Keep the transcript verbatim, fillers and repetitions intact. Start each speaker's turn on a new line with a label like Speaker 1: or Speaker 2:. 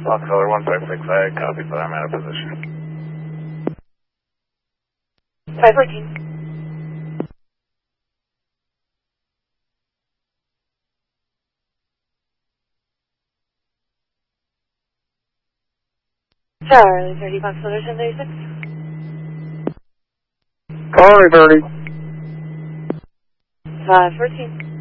Speaker 1: Foxtrot one five six, I copy, but I'm out of position.
Speaker 2: five fourteen. Charlie thirty, Foxtrot ten thirty-six.
Speaker 3: Charlie thirty.
Speaker 2: five fourteen.